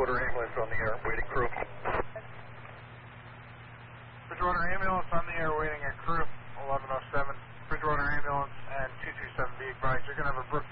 Bridgewater ambulance on the air, waiting crew. Bridgewater ambulance on the air, waiting at crew, 1107. Bridgewater ambulance and 227 be advised. You're going to have a Brooks